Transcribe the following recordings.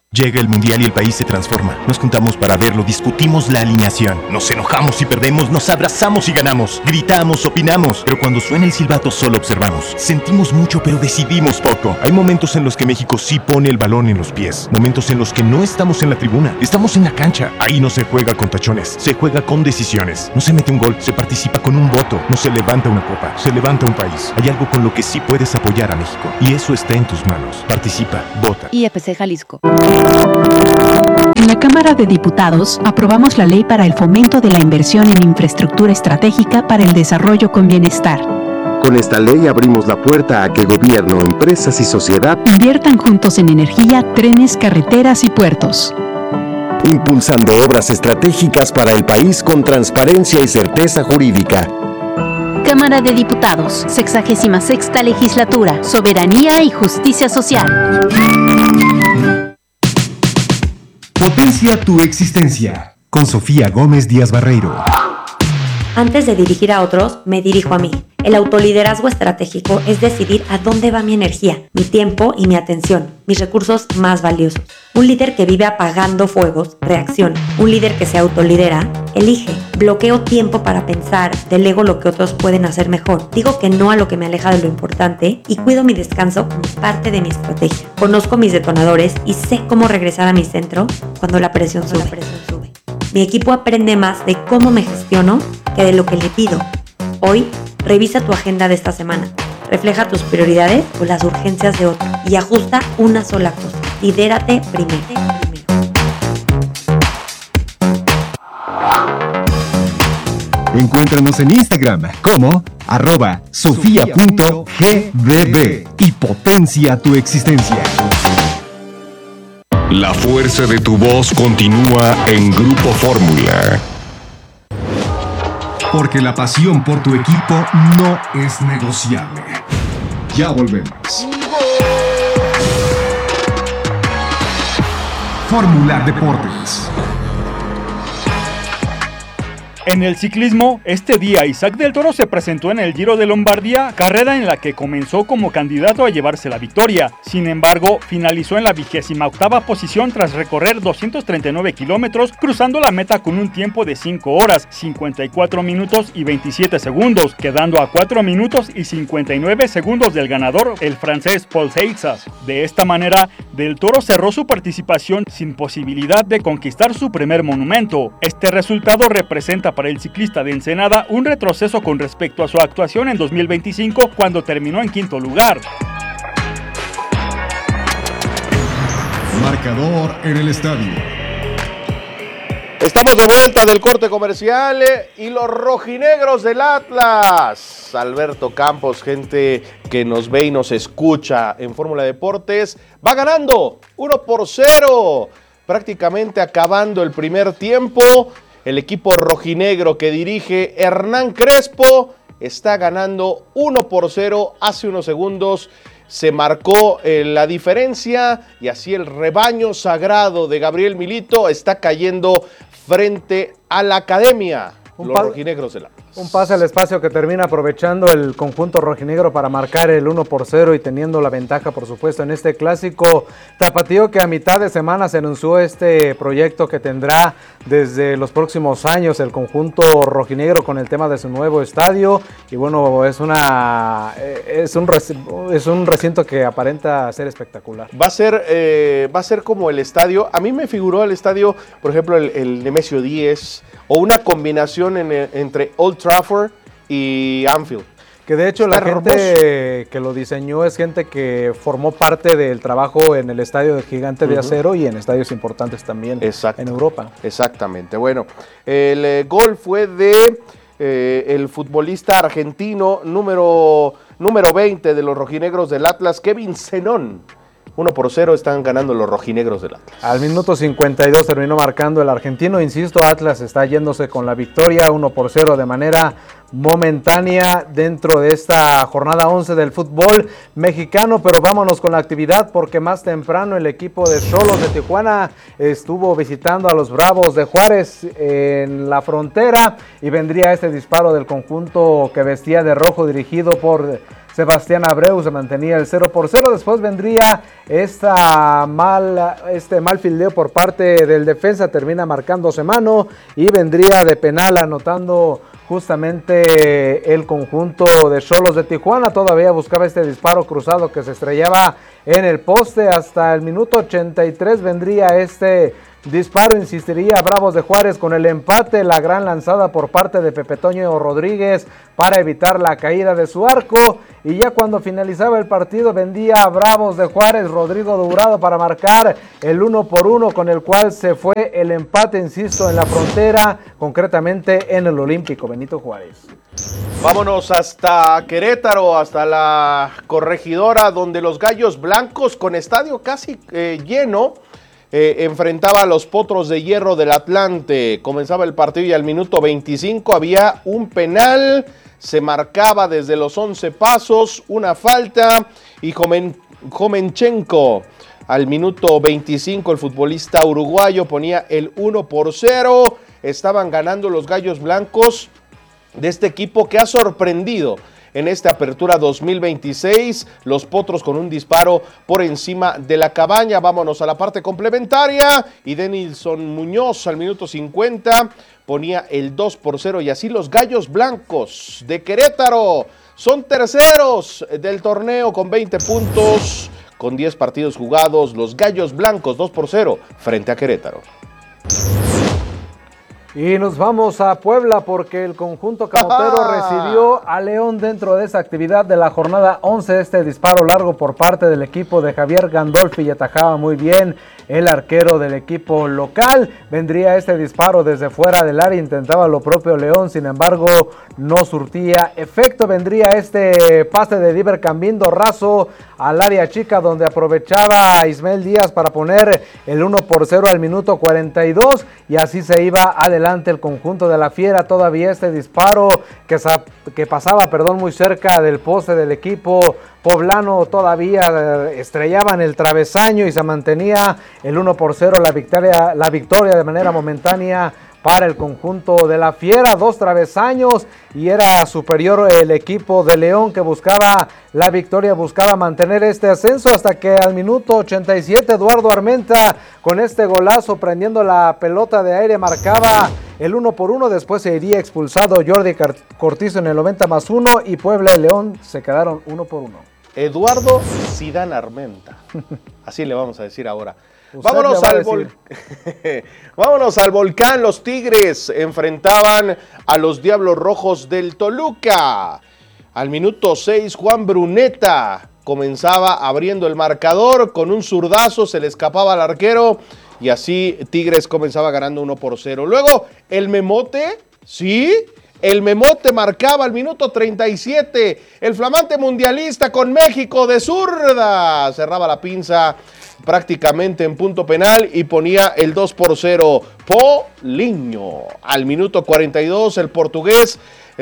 Llega el Mundial y el país se transforma. Nos juntamos para verlo, discutimos la alineación. Nos enojamos y perdemos, nos abrazamos y ganamos. Gritamos, opinamos. Pero cuando suena el silbato solo observamos. Sentimos mucho pero decidimos poco. Hay momentos en los que México sí pone el balón en los pies. Momentos en los que no estamos en la tribuna. Estamos en la cancha. Ahí no se juega con tachones. Se juega con decisiones. No se mete un gol, se participa con un voto. No se levanta una copa, se levanta un país. Hay algo con lo que sí puedes apoyar a México. Y eso está en tus manos. Participa, vota. IFC Jalisco. En la Cámara de Diputados aprobamos la ley para el fomento de la inversión en infraestructura estratégica para el desarrollo con bienestar. Con esta ley abrimos la puerta a que gobierno, empresas y sociedad inviertan juntos en energía, trenes, carreteras y puertos. Impulsando obras estratégicas para el país con transparencia y certeza jurídica. Cámara de Diputados, 66ª Legislatura, Soberanía y Justicia Social. Potencia tu existencia, con Sofía Gómez Díaz Barreiro. Antes de dirigir a otros, me dirijo a mí. El autoliderazgo estratégico es decidir a dónde va mi energía, mi tiempo y mi atención, mis recursos más valiosos. Un líder que vive apagando fuegos, reacciona. Un líder que se autolidera, elige. Bloqueo tiempo para pensar, delego lo que otros pueden hacer mejor. Digo que no a lo que me aleja de lo importante y cuido mi descanso como parte de mi estrategia. Conozco mis detonadores y sé cómo regresar a mi centro cuando la presión sube. Mi equipo aprende más de cómo me gestiono que de lo que le pido. Hoy, revisa tu agenda de esta semana. Refleja tus prioridades o las urgencias de otro y ajusta una sola cosa. Lidérate primero. Encuéntranos en Instagram como @sofia.gbb y potencia tu existencia. La fuerza de tu voz continúa en Grupo Fórmula. Porque la pasión por tu equipo no es negociable. Ya volvemos. Fórmula Deportes. En el ciclismo, este día Isaac del Toro se presentó en el Giro de Lombardía, carrera en la que comenzó como candidato a llevarse la victoria. Sin embargo, finalizó en la 28ª posición tras recorrer 239 kilómetros, cruzando la meta con un tiempo de 5 horas, 54 minutos y 27 segundos, quedando a 4 minutos y 59 segundos del ganador, el francés Paul Seixas. De esta manera, del Toro cerró su participación sin posibilidad de conquistar su primer monumento. Este resultado representa para el ciclista de Ensenada un retroceso con respecto a su actuación en 2025 cuando terminó en quinto lugar. Marcador en el estadio. Estamos de vuelta del corte comercial y los rojinegros del Atlas. Alberto Campos, gente que nos ve y nos escucha en Fórmula Deportes, va ganando 1-0, prácticamente acabando el primer tiempo. El equipo rojinegro que dirige Hernán Crespo está ganando 1-0. Hace unos segundos se marcó la diferencia y así el rebaño sagrado de Gabriel Milito está cayendo frente a la academia. Los rojinegros de la Un pase al espacio que termina aprovechando el conjunto rojinegro para marcar el 1-0 y teniendo la ventaja, por supuesto, en este clásico tapatío que a mitad de semana se anunció este proyecto que tendrá desde los próximos años el conjunto rojinegro con el tema de su nuevo estadio. Y bueno, es un recinto que aparenta ser espectacular. Va a ser como el estadio. A mí me figuró el estadio, por ejemplo, el Nemesio 10 o una combinación entre Old Trafford y Anfield. Que de hecho la gente que lo diseñó es gente que formó parte del trabajo en el estadio de Gigante de Acero y en estadios importantes también en Europa. Exactamente. Bueno, el gol fue de el futbolista argentino número 20 de los rojinegros del Atlas, Kevin Zenón. 1-0 están ganando los rojinegros del Atlas. Al minuto 52 terminó marcando el argentino. Insisto, Atlas está yéndose con la victoria 1-0 de manera momentánea dentro de esta jornada 11 del fútbol mexicano. Pero vámonos con la actividad porque más temprano el equipo de Xolos de Tijuana estuvo visitando a los Bravos de Juárez en la frontera y vendría este disparo del conjunto que vestía de rojo dirigido por Sebastián Abreu se mantenía el 0-0. Después vendría este mal fildeo por parte del defensa, termina marcándose mano y vendría de penal anotando justamente el conjunto de Xolos de Tijuana. Todavía buscaba este disparo cruzado que se estrellaba en el poste. Hasta el minuto 83 vendría este disparo, insistiría Bravos de Juárez con el empate, la gran lanzada por parte de Pepe Toño Rodríguez para evitar la caída de su arco, y ya cuando finalizaba el partido vendía a Bravos de Juárez Rodrigo Dourado para marcar el 1-1, con el cual se fue el empate, insisto, en la frontera, concretamente en el Olímpico Benito Juárez. Vámonos hasta Querétaro, hasta la Corregidora, donde los Gallos Blancos, con estadio casi lleno, enfrentaba a los Potros de Hierro del Atlante. Comenzaba el partido y al minuto 25 había un penal, se marcaba desde los 11 pasos, una falta, y Jomenchenko al minuto 25, el futbolista uruguayo, ponía el 1-0. Estaban ganando los Gallos Blancos de este equipo que ha sorprendido en esta apertura 2026, los Potros con un disparo por encima de la cabaña. Vámonos a la parte complementaria, y Denilson Muñoz al minuto 50 ponía el 2-0, y así los Gallos Blancos de Querétaro son terceros del torneo con 20 puntos, con 10 partidos jugados. Los Gallos Blancos 2-0 frente a Querétaro. Y nos vamos a Puebla porque el conjunto camotero recibió a León dentro de esa actividad de la jornada 11. Este disparo largo por parte del equipo de Javier Gandolfi, y atajaba muy bien el arquero del equipo local. Vendría este disparo desde fuera del área, intentaba lo propio León, sin embargo no surtía efecto. Vendría este pase de Diver Cambindo raso al área chica, donde aprovechaba a Ismael Díaz para poner el 1-0 al minuto 42, y así se iba adelante el conjunto de la Fiera. Todavía este disparo que pasaba muy cerca del poste del equipo poblano, todavía estrellaba en el travesaño y se mantenía el 1-0, la victoria de manera momentánea para el conjunto de la Fiera. 2 travesaños y era superior el equipo de León, que buscaba la victoria, buscaba mantener este ascenso, hasta que al minuto 87 Eduardo Armenta con este golazo prendiendo la pelota de aire marcaba el 1-1. Después se iría expulsado Jordi Cortizo en el 90+1, y Puebla y León se quedaron 1-1. Eduardo Zidane Armenta, así le vamos a decir ahora. Vámonos al Volcán. Los Tigres enfrentaban a los Diablos Rojos del Toluca. Al minuto 6, Juan Bruneta comenzaba abriendo el marcador con un zurdazo, se le escapaba al arquero, y así Tigres comenzaba ganando 1-0. Luego el Memote, el Memote marcaba al minuto 37. El flamante mundialista con México de zurda cerraba la pinza prácticamente en punto penal y ponía el 2-0. Paulinho al minuto 42, el portugués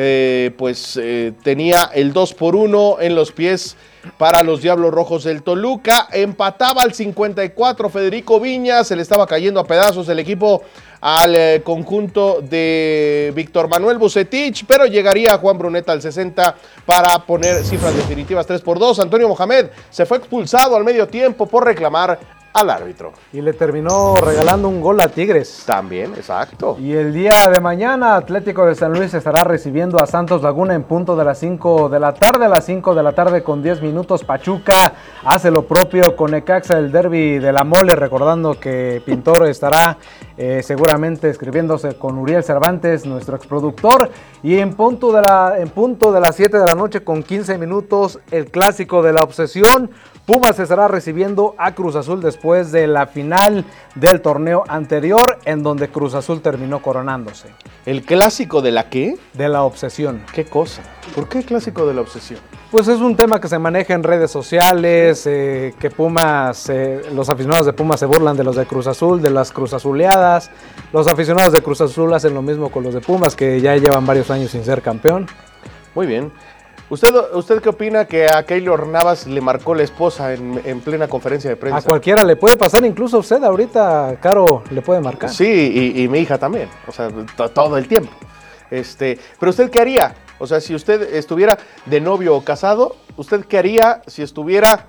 tenía el 2-1 en los pies para los Diablos Rojos del Toluca. Empataba al 54 Federico Viñas, se le estaba cayendo a pedazos el equipo al conjunto de Víctor Manuel Vucetich, pero llegaría Juan Bruneta al 60 para poner cifras definitivas 3-2. Antonio Mohamed se fue expulsado al medio tiempo por reclamar al árbitro. Y le terminó regalando un gol a Tigres. También, exacto. Y el día de mañana Atlético de San Luis estará recibiendo a Santos Laguna en punto de las 5 de la tarde. A las 5 de la tarde con 10 minutos Pachuca hace lo propio con Necaxa, el derbi de la mole, recordando que Pintor estará seguramente escribiéndose con Uriel Cervantes, nuestro exproductor. Y en punto de las 7 de la noche con 15 minutos el clásico de la obsesión. Pumas estará recibiendo a Cruz Azul después de la final del torneo anterior, en donde Cruz Azul terminó coronándose. ¿El clásico de la qué? De la obsesión. ¿Qué cosa? ¿Por qué el clásico de la obsesión? Pues es un tema que se maneja en redes sociales, que Pumas, los aficionados de Pumas se burlan de los de Cruz Azul, de las Cruz Azuleadas. Los aficionados de Cruz Azul hacen lo mismo con los de Pumas, que ya llevan varios años sin ser campeón. Muy bien. ¿Usted qué opina que a Keylor Navas le marcó la esposa en plena conferencia de prensa? A cualquiera le puede pasar, incluso a usted ahorita, Caro, le puede marcar. Sí, y mi hija también, o sea, todo el tiempo. Pero ¿usted qué haría? O sea, si usted estuviera de novio o casado, ¿usted qué haría si estuviera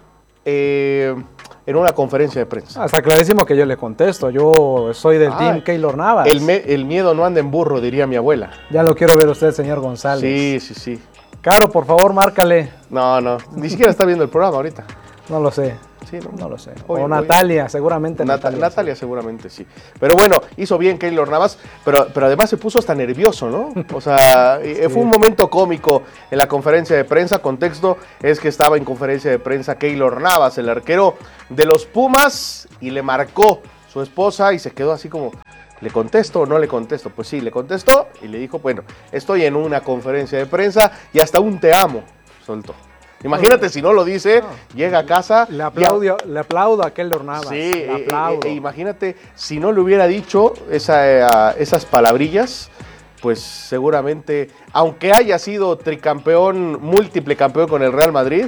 en una conferencia de prensa? Está clarísimo que yo le contesto. Yo soy del team Keylor Navas. El miedo no anda en burro, diría mi abuela. Ya lo quiero ver usted, señor González. Sí. Caro, por favor, márcale. No, ni siquiera está viendo el programa ahorita. No lo sé. Sí, no lo sé. Oye, Natalia, seguramente Natalia seguramente sí. Pero bueno, hizo bien Keylor Navas, pero además se puso hasta nervioso, ¿no? O sea, sí. Fue un momento cómico en la conferencia de prensa. Contexto es que estaba en conferencia de prensa Keylor Navas, el arquero de los Pumas, y le marcó su esposa y se quedó así como, ¿le contesto o no le contesto? Pues sí, le contestó y le dijo, bueno, estoy en una conferencia de prensa y hasta un te amo soltó. Imagínate si no lo dice, llega a casa. Le aplaudo a Keylor Navas. Sí, imagínate si no le hubiera dicho esas palabrillas, pues seguramente, aunque haya sido tricampeón, múltiple campeón con el Real Madrid,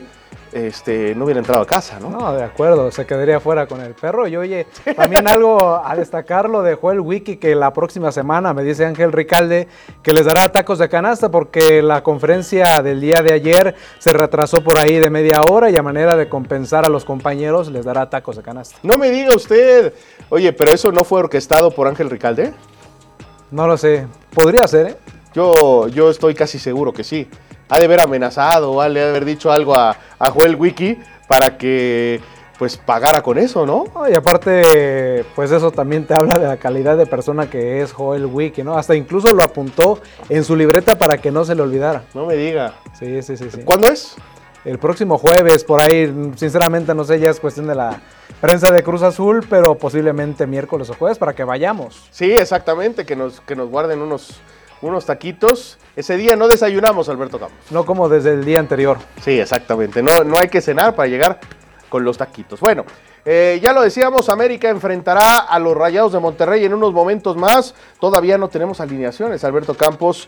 no hubiera entrado a casa, ¿no? No, de acuerdo, se quedaría fuera con el perro. Y oye, también algo a destacarlo dejó el Wiki, que la próxima semana, me dice Ángel Ricalde, que les dará tacos de canasta porque la conferencia del día de ayer se retrasó por ahí de media hora y a manera de compensar a los compañeros les dará tacos de canasta. No me diga usted. Oye, ¿pero eso no fue orquestado por Ángel Ricalde? No lo sé, podría ser, ¿eh? Yo estoy casi seguro que sí. Ha de haber amenazado, ha de haber dicho algo a Joel Wiki para que pues pagara con eso, ¿no? Y aparte, pues eso también te habla de la calidad de persona que es Joel Wiki, ¿no? Hasta incluso lo apuntó en su libreta para que no se le olvidara. No me diga. Sí. ¿Cuándo es? El próximo jueves, por ahí, sinceramente no sé, ya es cuestión de la prensa de Cruz Azul, pero posiblemente miércoles o jueves para que vayamos. Sí, exactamente, que nos guarden unos taquitos. Ese día no desayunamos, Alberto Campos. No como desde el día anterior. Sí, exactamente. No hay que cenar para llegar con los taquitos. Bueno, ya lo decíamos, América enfrentará a los Rayados de Monterrey en unos momentos más. Todavía no tenemos alineaciones, Alberto Campos,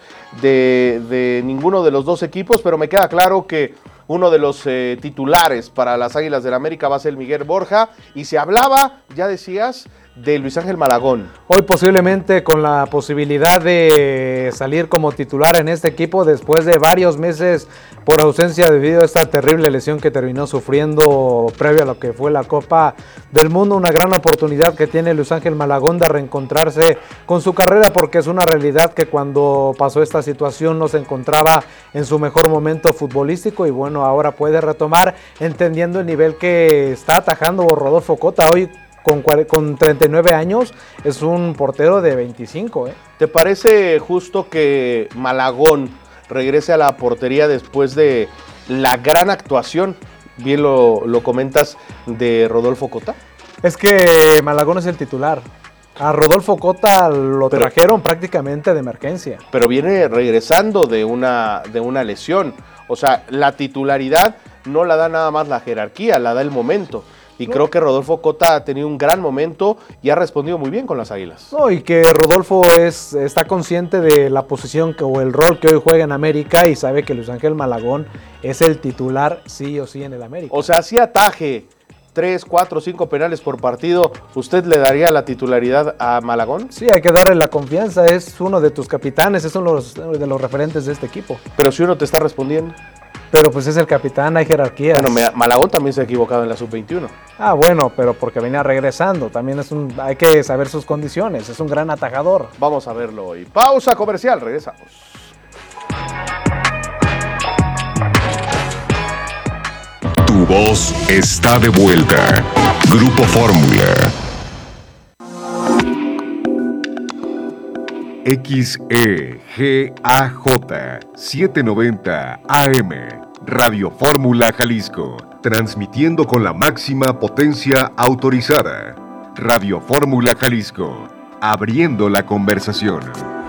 de ninguno de los dos equipos, pero me queda claro que uno de los titulares para las Águilas del América va a ser Miguel Borja. Y se hablaba, ya decías, de Luis Ángel Malagón. Hoy posiblemente con la posibilidad de salir como titular en este equipo después de varios meses por ausencia debido a esta terrible lesión que terminó sufriendo previo a lo que fue la Copa del Mundo. Una gran oportunidad que tiene Luis Ángel Malagón de reencontrarse con su carrera, porque es una realidad que cuando pasó esta situación no se encontraba en su mejor momento futbolístico y bueno, ahora puede retomar entendiendo el nivel que está atajando Rodolfo Cota. Hoy con 39 años, es un portero de 25. ¿Te parece justo que Malagón regrese a la portería después de la gran actuación, bien lo comentas, de Rodolfo Cota? Es que Malagón es el titular. A Rodolfo Cota lo trajeron prácticamente de emergencia. Pero viene regresando de una lesión. O sea, la titularidad no la da nada más la jerarquía, la da el momento. Y creo que Rodolfo Cota ha tenido un gran momento y ha respondido muy bien con las Águilas. No, y que Rodolfo está consciente de la posición o el rol que hoy juega en América y sabe que Luis Ángel Malagón es el titular sí o sí en el América. O sea, si ataje 3, 4, 5 penales por partido, ¿usted le daría la titularidad a Malagón? Sí, hay que darle la confianza, es uno de tus capitanes, es uno de los referentes de este equipo. Pero si uno te está respondiendo. Pero pues es el capitán, hay jerarquías. Bueno, Malagón también se ha equivocado en la sub-21. Ah, bueno, pero porque venía regresando. También hay que saber sus condiciones. Es un gran atajador. Vamos a verlo hoy. Pausa comercial, regresamos. Tu voz está de vuelta. Grupo Fórmula. XEGAJ 790 AM, Radio Fórmula Jalisco, transmitiendo con la máxima potencia autorizada. Radio Fórmula Jalisco, abriendo la conversación.